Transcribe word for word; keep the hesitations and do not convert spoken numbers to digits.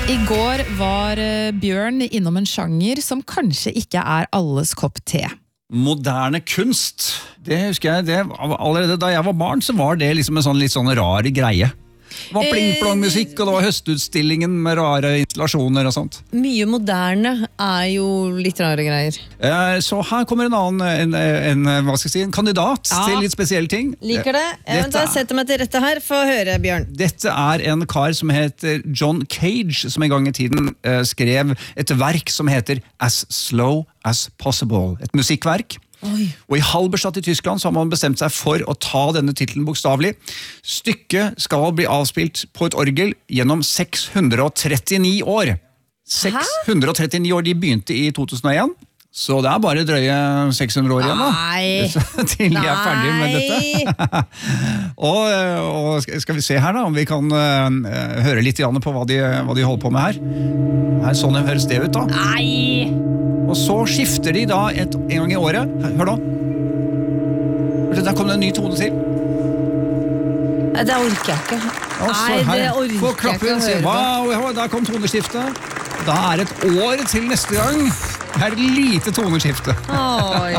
I går var Bjørn innom en sjanger som kanskje ikke er alles kopp te. Moderne kunst. Det husker jeg, det, allerede da jeg var barn så var det liksom en sånn litt sånn rar greie. Det var pling-plong-musikk, og det var høstutstillingen med rare installasjoner og sånt. Mye moderne er jo litt rare greier. Så her kommer en annen, en, en, hva skal jeg si, en kandidat ja. til litt spesielle ting. Liker det. Jeg da setter meg til rette her, få høre, Bjørn. Dette er en kar som heter John Cage, som en gang i tiden uh, skrev et verk som heter As Slow as Possible. Et musikkverk. Oi. Og i Halberstadt i Tyskland så har man bestemt seg for å ta denne titlen bokstavelig. Stykket skal bli avspilt på et orgel gjennom seks hundre trettini år. seks hundre trettini år, de begynte i to tusen og en. Så det er bare drøye seks hundre år igjen da. Nei. Til de er ferdige med dette. og, og skal vi se her da, om vi kan uh, høre litt på hva de, hva de holder på med her. Her, sånn høres det ut da. Nei. Og så skifter de da et, en gang i året. Hør da. Der kom det en ny tone til. Det orker jeg ikke. Nei, det orker jeg ikke å høre på. Wow, der kom toneskiftet. Da er det et år til neste gang. Her er det lite toneskifte. Oi.